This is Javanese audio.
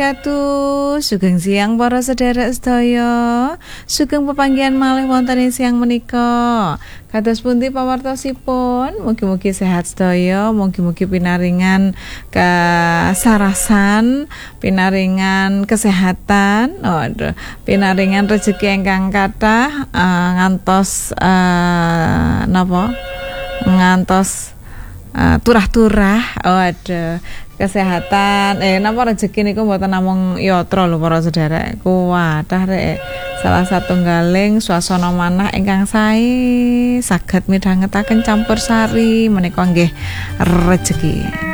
Sugeng siang para sedherek sedaya. Sugeng pepanggihan malih wonten ing siang menika. Kados pundi pawartosipun? Mugi-mugi sehat sedaya, mugi-mugi pinaringan kasarasan, pinaringan kesehatan, pinaringan rezeki ingkang kathah ngantos ngantos turah-turah. Kesehatan napa rezeki niku mboten namung yatra lho para sedherek. Kuwathah rek salah satunggaling swasana manah ingkang sae saged midhangetaken campursari menika nggih rezeki.